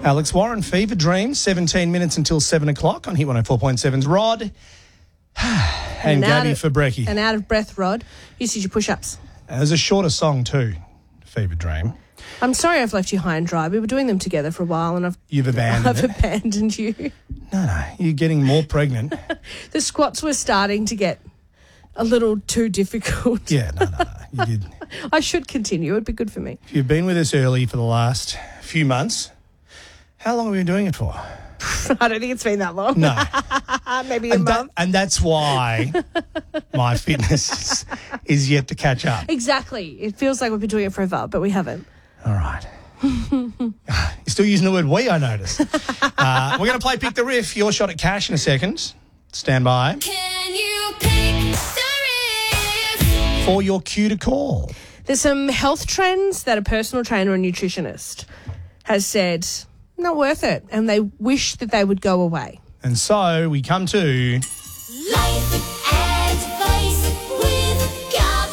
Alex Warren, Fever Dream, 17 minutes until 7 o'clock on Hit 104.7's Rod and Gabby for brekkie. And out of breath, Rod. You did your push-ups. There's a shorter song too, Fever Dream. I'm sorry I've left you high and dry. We were doing them together for a while and You've abandoned I've it. abandoned you. No, you're getting more pregnant. The squats were starting to get a little too difficult. Yeah, no. You did. I should continue. It'd be good for me. You've been with us early for the last few months. How long have we been doing it for? I don't think it's been that long. No. Maybe a month. And that's why my fitness is yet to catch up. Exactly. It feels like we've been doing it forever, but we haven't. All right. You're still using the word we, I noticed. We're going to play Pick the Riff, your shot at cash in a second. Stand by. Can you pick the riff? For your cue to call. There's some health trends that a personal trainer or nutritionist has said, not worth it, and they wish that they would go away. And so we come to... Life advice with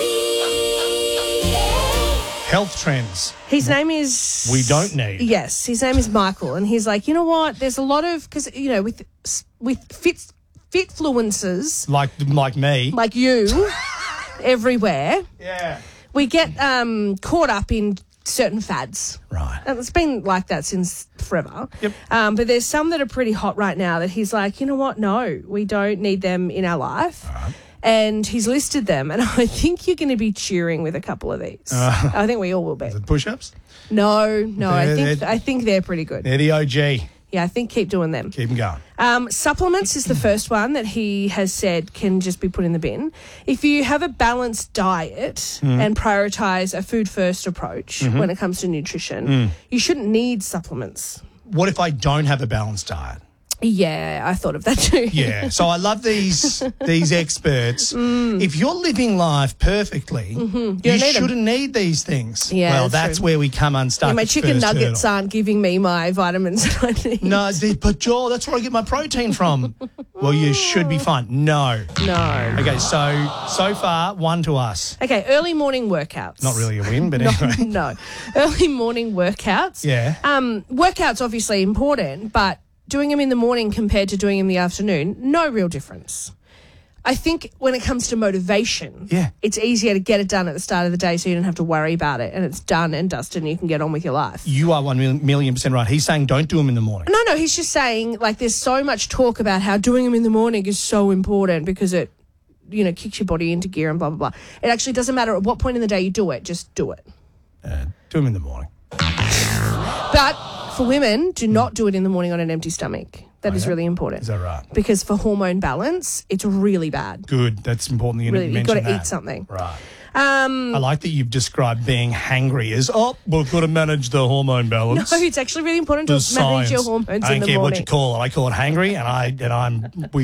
Gabby. health trends. His name is... We don't need. Yes, his name is Michael, and he's like, you know what, there's a lot of... Because, you know, with fitfluencers... Like me. Like you, everywhere, Yeah. we get caught up in certain fads. Right. And it's been like that since forever. Yep. But there's some that are pretty hot right now that he's like, you know what? No, we don't need them in our life. Right. And he's listed them. And I think you're going to be cheering with a couple of these. I think we all will be. The push-ups? No. They're- I think they're pretty good. They're the OG. Yeah, I think keep doing them. Keep them going. Supplements is the first one that he has said can just be put in the bin. If you have a balanced diet and prioritise a food-first approach when it comes to nutrition, you shouldn't need supplements. What if I don't have a balanced diet? Yeah, I thought of that too. Yeah. So I love these experts. If you're living life perfectly, you need 'em. shouldn't need these things. Yeah, well, that's that's true. where we come unstuck. Yeah, my at chicken first nuggets hurdle. aren't giving me my vitamins that I need. No, but Joel, that's where I get my protein from. Well, you should be fine. No. No. Okay, so far, 1 to us. Okay, early morning workouts. Not really a win, but anyway. No. Early morning workouts. Yeah. Workouts obviously important, but doing them in the morning compared to doing them in the afternoon, no real difference. I think when it comes to motivation, it's easier to get it done at the start of the day so you don't have to worry about it and it's done and dusted and you can get on with your life. You are 1,000,000% right. He's saying don't do them in the morning. No, he's just saying like there's so much talk about how doing them in the morning is so important because it, you know, kicks your body into gear and blah, blah, blah. It actually doesn't matter at what point in the day you do it, just do it. Do them in the morning. But for women, do not do it in the morning on an empty stomach. That is really important. Is that right? Because for hormone balance, it's really bad. Good. That's important that you Really, you've mention got to that. eat something. Right. I like that you've described being hangry as, we've got to manage the hormone balance. No, it's actually really important to The manage your science. hormones I in don't the care morning. what you call it. I call it hangry, and I'm